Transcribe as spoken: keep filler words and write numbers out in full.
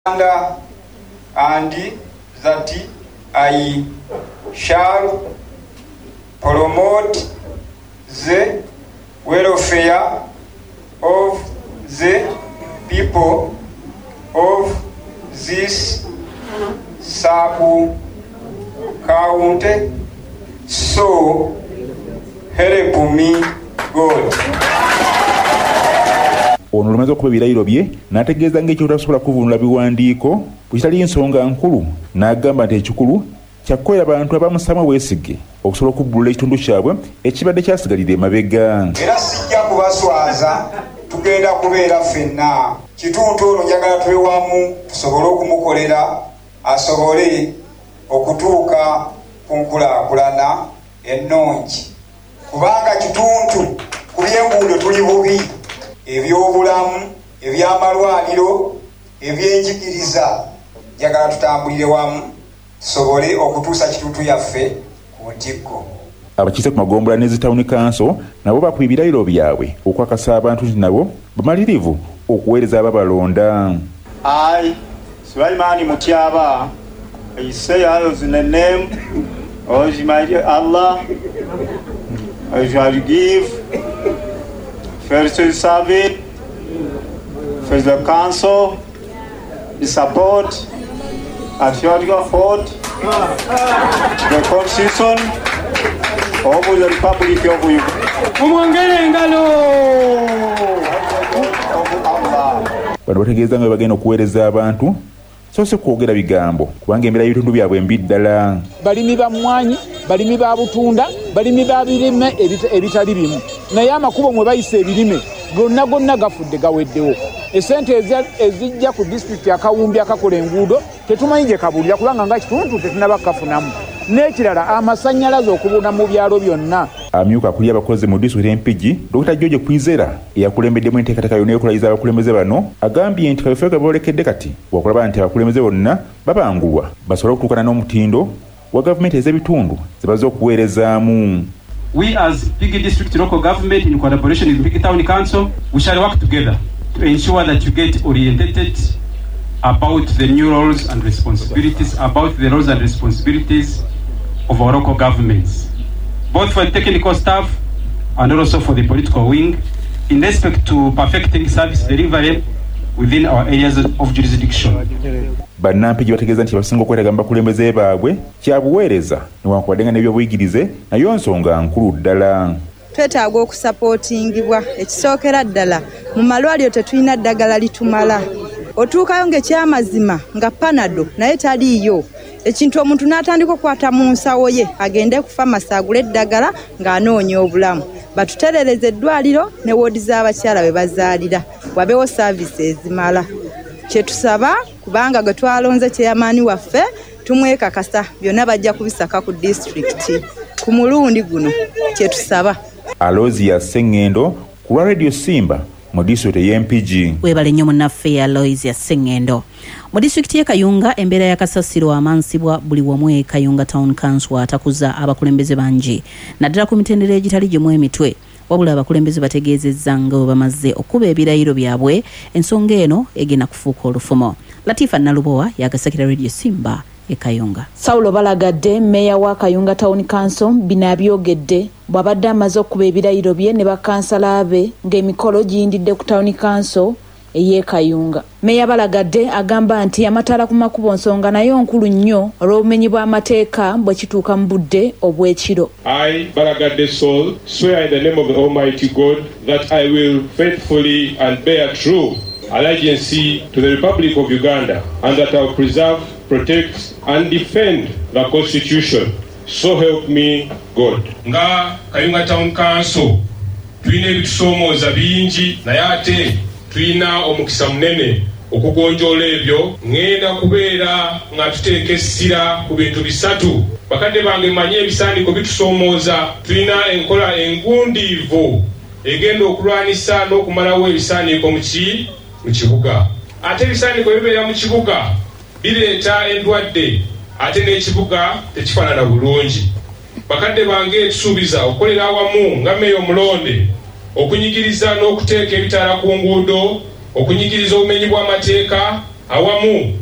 and that I shall promote the welfare of the people of this sub-county, so help me God. Ono lumaze okuba ebirayiro bye n'ategeeza ng'ekyo tasobola kuvunula biwandiiko bwe kitali ensonga nkulu, n'agamba nti ekikulu kyakukolera abantu abamusama Besigye okusobola okubbulula ekitundu kyabwe ekibadde kyasigalira emabega. Era sijja kubaswaza, tugenda kubeera ffenna. Kitundu ono njagala tube wamu tusobole okumukolera asobole okutuuka ku nkulaakulana ennungi, kubanga kitundu ku by'enguudo tuli bubi, ebyobulamu, ebyamalwaliro, ebyenjigiriza. Njagala tutambulire wamu tusobole okutuusa kitundu yaffe ku ntikko. Abakiise ku Magombola ne Town Council nabo bakuba ebirayiro byabwe okwakasa abantu nti nabo bamalirivu okuweereza ababalonda. I, Sulaimani Mutyaba, I say others in the name of Almighty Allah, I shall give first to serve it, for the council, the support, at your fort, the constitution of the Republic of Uganda. Bano bategeeza nga bagenda okuweereza abantu so si kwogera bigambo, kubanga embeera y'ebitundu byabwe mbi ddala. Balimi ba mmwanyi, balimi ba butunda, balimi ba birime ebitali bimu, naye amakubo mwe bayise ebirime gonna gonna gafudde gaweddewo. Esente ezijja ku district ya Kawumbi akakola enguudo tetumanyi gye kabulira, kubanga nga kitundu tetunaba kafunamu. N'ekirala amasannyalaze okubuna mu byalo byonna. Amyuka akuli abakozi mu district y'Empigi, Dokita George Kwizera eyakulembeddemu enteekateeka yonna y'okulaliza abakulembeze bano, agambye nti kaweefube boolekedde kati wakulaba nti abakulembeze bonna babangulwa basobole okutuukana n'omutindo wa gavumenti ez'ebitundu ze bazze okuweerezaamu. We as Mpigi District Local Government in collaboration with Mpigi Town Council, we shall work together to ensure that you get orientated about the new roles and responsibilities, about the roles and responsibilities of our local governments, both for the technical staff and also for the political wing, in respect to perfecting service delivery within our areas of jurisdiction. Bannampigi bategeeza nti basinga okwetaaga mu bakulembeze baabwe kyabuweereza newankubadde nga n'ebyobuyigirize nayo nsonga nkulu ddala. Twetaaga okusapootingibwa. Ekisookera ddala mu malwaliro tetulina ddagala litumala. Otuukayo ng'ekyamazima nga panado naye taliiyo. Ekintu omuntu n'atandika okukwata mu nsawo ye agende ku famasi agule eddagala ng'anoonya obulamu. Batuterereza eddwaliro ne woodi z'abakyala bwe bazaalira, wabeewo saavisi ezimala. Kye tusaba, kubanga gwe twalonze kyeyamaani waffe tumwekakasa byonna bajja kubisaka ku disitulikiti ku mulundi guno. Kye tusaba. Alozia Sengendo ku Radio Simba mu disitulikiti y'Empigi. Weebale nnyo munnaffe Aloisia Sengendo. Mu disitulikiti y'e Kayunga embeera ya kasasiro amansibwa buli wamu e Kayunga Town Council atakuza abakulembeze bangi naddala ku mitendera egitali gimu emitwe, wabula abakulembeze bategeezezza nga bwe bamaze okuba ebirayiro byabwe ensonga eno egenda kufuuka olufumo. Latifa Nalubowa yagasakira Radio Simba e Kayunga. Saulo Balagadde meya wa Kayunga Town Council bino abyogedde bw'abadde amaze okuba ebirayiro bye ne bakansala be ng'emikolo giyindidde ku Town Council ey'e Kayunga. Meya Balagadde agamba nti amataala ku makubo nsonga nayo nkulu nnyo olw'obumenyi bw'amateeka bwe kituuka mu budde obw'ekiro. I, Balagadde Saul, swear in the name of the Almighty God that I will faithfully and bear true allegiance to the Republic of Uganda and that I will preserve, protect and defend the Constitution. So help me God. Nga Kayunga Town Council tulina ebitusoomooza bingi naye ate tulina omukisa munene okugonjoola ebyo. Ngenda kubeera nga tuteeka essira ku bintu bisatu. Bakadde bange manye ebisaaniko bitusoomooza. Tulina enkola engundiivu egenda okulwanisa n'okumalawo ebisaaniko mu kibuga. Ate ebisaaniko ebibeera mu kibuga bireeta endwadde, ate n'ekibuga tekifaanana bulungi. Bakadde bange tusuubiza okukolera awamu nga meeya omulonde okunyigiriza n'okuteeka ebitaala ku nguudo, okunyigiriza obumenyi bw'amateeka awamu